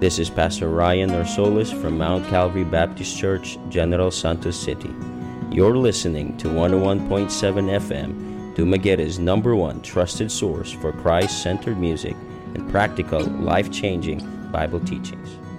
This is Pastor Ryan Narsolis from Mount Calvary Baptist Church, General Santos City. You're listening to 101.7 FM, Dumagueta's #1 trusted source for Christ-centered music and practical, life-changing Bible teachings.